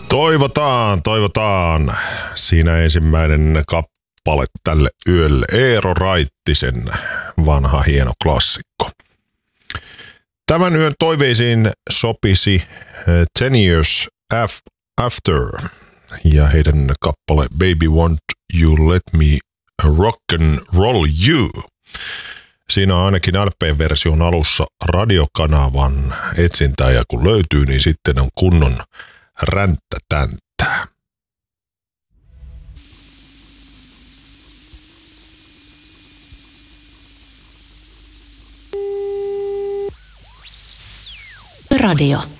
Toivotaan. Siinä ensimmäinen kappale tälle yölle. Eero Raittisen vanha hieno klassikko. Tämän yön toiveisiin sopisi 10 Years After ja heidän kappale Baby Won't You Let Me Rock and Roll You. Siinä on ainakin LP-version alussa radiokanavan etsintää ja kun löytyy, niin sitten on kunnon ränttätänttää. Radio.